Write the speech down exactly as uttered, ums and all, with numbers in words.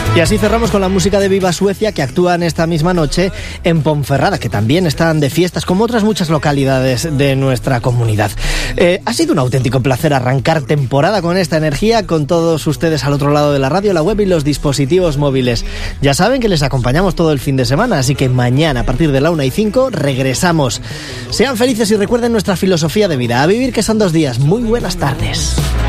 Y así cerramos con la música de Viva Suecia, que actúan esta misma noche en Ponferrada, que también están de fiestas, como otras muchas localidades de nuestra comunidad. Eh, ha sido un auténtico placer arrancar temporada con esta energía, con todos ustedes al otro lado de la radio, la web y los dispositivos móviles. Ya saben que les acompañamos todo el fin de semana, así que mañana a partir de la una y cinco regresamos. Sean felices y recuerden nuestra filosofía de vida: a vivir, que son dos días. Muy buenas tardes.